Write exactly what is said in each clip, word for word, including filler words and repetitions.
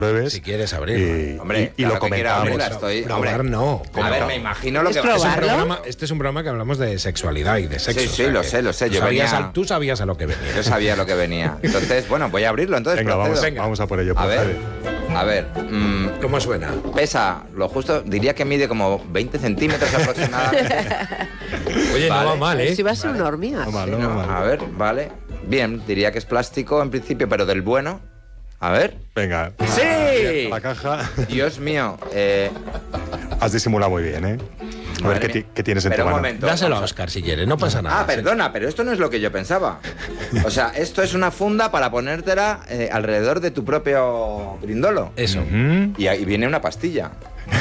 pruebes. Si quieres abrirlo. Y, hombre, y, y claro lo comentamos. abrirla, estoy, Probar hombre, no. A ver, me imagino lo ¿Es que probarlo? Es un programa, este es un programa que hablamos de sexualidad y de sexo. Sí, sí, o sea lo que sé, lo sé. Tú, Yo sabías venía- a, tú sabías a lo que venía. Yo sabía lo que venía. Entonces, bueno, voy a abrirlo. Entonces, Venga, vamos, procedo. vamos a por ello. A procede. ver, a ver. mm, ¿Cómo suena? pesa lo justo, diría que mide como veinte centímetros aproximadamente. Oye, Vale. no va mal, ¿eh? Si va a ser una hormiga. No mal, Sí, no ¿no? mal. A ver, vale. Bien, diría que es plástico en principio, pero del bueno. A ver. Venga. ¡Sí! La caja. Dios mío. Eh, Has disimulado muy bien, ¿eh? A ver madre qué, ti- mía. qué tienes en Pero tu un mano. momento. Dáselo a vamos Oscar si quieres, no pasa nada. Ah, perdona, pero esto no es lo que yo pensaba. O sea, esto es una funda para ponértela eh, alrededor de tu propio brindolo. Eso. Mm. Y ahí viene una pastilla.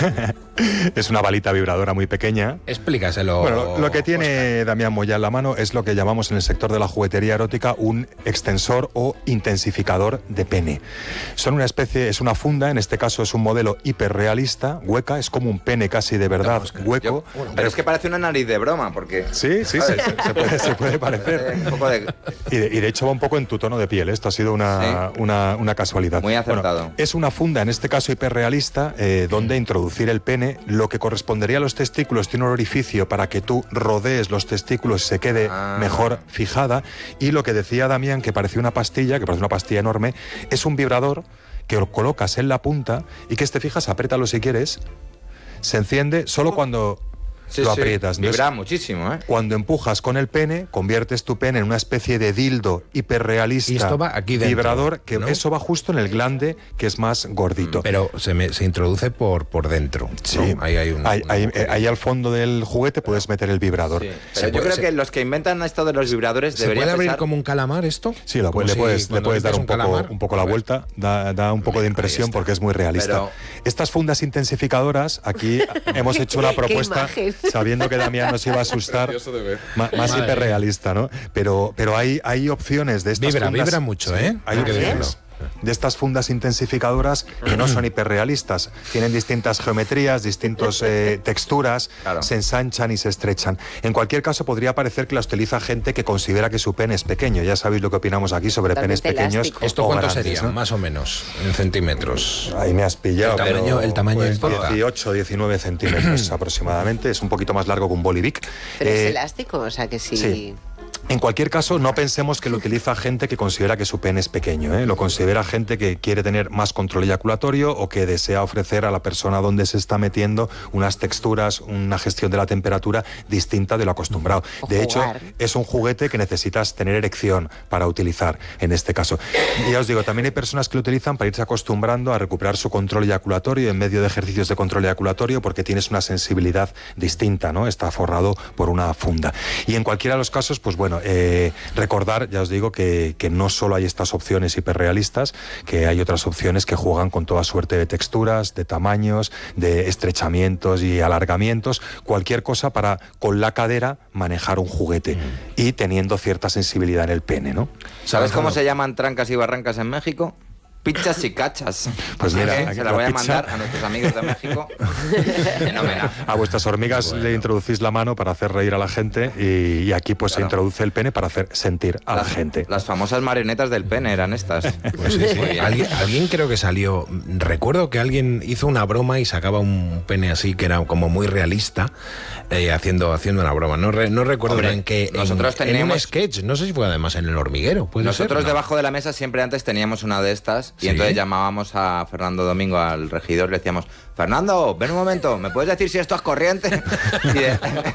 Es una balita vibradora muy pequeña. Explícaselo. Bueno, lo que Oscar. tiene Damián Moya en la mano es lo que llamamos en el sector de la juguetería erótica un extensor o intensificador de pene. Son una especie, es una funda, en este caso es un modelo hiperrealista, hueca, es como un pene casi de verdad, Oscar. hueco. Yo- pero es que parece una nariz de broma, porque... Sí, sí, se, se- se puede, se puede parecer. Un poco de... Y de, y de hecho va un poco en tu tono de piel. Esto ha sido una, una, una casualidad. Muy acertado. Bueno, es una funda, en este caso hiperrealista, eh, donde introducir el pene, lo que correspondería a los testículos, tiene un orificio para que tú rodees los testículos y se quede Ah. mejor fijada. Y lo que decía Damián, que parecía una pastilla, que parece una pastilla enorme, es un vibrador que lo colocas en la punta y que, te fijas, apriétalo si quieres, se enciende solo cuando Sí, lo sí, aprietas. Entonces, vibra muchísimo, ¿eh? cuando empujas con el pene, conviertes tu pene en una especie de dildo hiperrealista Y esto va aquí dentro, vibrador, que ¿no? eso va justo en el glande, que es más gordito. Pero se, me, se introduce por, por dentro. ¿no? Sí, Ahí hay un. ahí, un ahí- agujerito. ahí al fondo del juguete puedes meter el vibrador. Sí. Se Pero yo puede- creo se- que los que inventan esto de los vibradores ¿Se deberían puede abrir pensar... como un calamar esto? Sí, lo- Como le si puedes, le cuando puedes dar metes un poco, calamar. un poco la A ver. vuelta, da, da un poco de Ahí impresión está. porque es muy realista. Pero- Estas fundas intensificadoras, aquí hemos hecho una Qué propuesta imagen. sabiendo que Damián nos iba a asustar, ma- más Madre hiperrealista, ¿no? Pero, pero hay, hay opciones de estas Vibra, fundas. vibra mucho, ¿eh? Hay Hay que opciones decirlo. de estas fundas intensificadoras que no son hiperrealistas. Tienen distintas geometrías, distintas texturas, Claro. se ensanchan y se estrechan. En cualquier caso, podría parecer que las utiliza gente que considera que su pene es pequeño. Ya sabéis lo que opinamos aquí sobre penes Totalmente pequeños. elástico. ¿Esto o cuánto grandes, sería? ¿no? Más o menos, en centímetros. Ahí me has pillado. El tamaño- pero, el tamaño pues, importa. dieciocho, diecinueve centímetros aproximadamente. Es un poquito más largo que un bolivic. Pero Eh, es elástico, o sea que sí. sí. En cualquier caso, no pensemos que lo utiliza gente que considera que su pene es pequeño, ¿eh? Lo considera gente que quiere tener más control eyaculatorio o que desea ofrecer a la persona donde se está metiendo unas texturas, una gestión de la temperatura distinta de lo acostumbrado. O De hecho, jugar. es un juguete que necesitas tener erección para utilizar en este caso. Y ya os digo, también hay personas que lo utilizan para irse acostumbrando a recuperar su control eyaculatorio en medio de ejercicios de control eyaculatorio porque tienes una sensibilidad distinta, ¿no? Está forrado por una funda. Y en cualquiera de los casos, pues bueno, eh, recordar, ya os digo, que, que no solo hay estas opciones hiperrealistas, que hay otras opciones que juegan con toda suerte de texturas, de tamaños, de estrechamientos y alargamientos, cualquier cosa para, con la cadera, manejar un juguete y teniendo cierta sensibilidad en el pene, ¿no? ¿Sabes cómo se llaman trancas y barrancas en México? Pizzas y cachas. Pues Así mira, que aquí se la la voy a pizza- mandar a nuestros amigos de México. Fenomenal. A vuestras hormigas le introducís la mano para hacer reír a la gente y, y aquí pues se Claro. introduce el pene para hacer sentir a la Las- gente. Las famosas marionetas del pene eran estas. Pues sí, sí. Muy bien. Alguien, alguien creo que salió. Recuerdo que alguien hizo una broma y sacaba un pene así que era como muy realista, eh, haciendo, haciendo una broma. No, re- no recuerdo Hombre, en qué. nosotros en, en un teníamos- sketch. No sé si fue además en El Hormiguero. ¿puede Nosotros ser? No. debajo de la mesa siempre antes teníamos una de estas y ¿Sí? entonces llamábamos a Fernando Domingo, al regidor, y le decíamos: Fernando, ven un momento, ¿me puedes decir si esto es corriente? Y, de-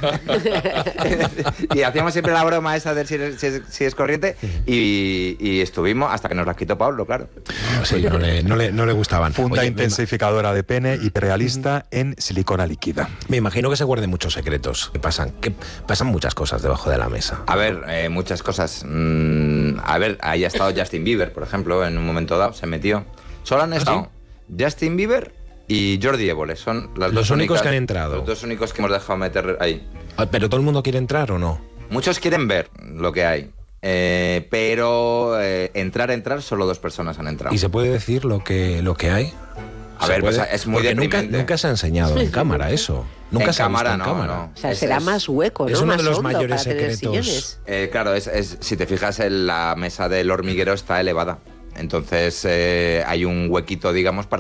y hacíamos siempre la broma esa de si es, si es- si es corriente y, y estuvimos hasta que nos las quitó Pablo, claro. No, sí, no le, no le, no le gustaban. Funda Oye, me, intensificadora de pene hiperrealista en silicona líquida. me imagino que se guarden muchos secretos. Que pasan, que pasan muchas cosas debajo de la mesa. A ver, eh, muchas cosas. Mm, a ver, ahí ha estado Justin Bieber, por ejemplo, en un momento dado, se metió. Solo han estado Justin Bieber y Jordi Évole. Son las Los dos únicos únicas- que han entrado. Los dos únicos que hemos dejado meter ahí. Ah, ¿pero todo el mundo quiere entrar o no? Muchos quieren ver lo que hay, eh, pero eh, entrar, entrar, solo dos personas han entrado. ¿Y se puede decir lo que, lo que hay? A ¿Se ver, pues, puede? es muy Porque nunca, deprimente. nunca se ha enseñado en cámara eso. Nunca En se ha visto cámara en no, cámara. no. O sea, Es- será es- más hueco, ¿no? es uno de Más los hondo mayores para tener secretos. sillones. Eh, claro, es, es- si te fijas, en la mesa del hormiguero está elevada. Entonces eh, hay un huequito, digamos, para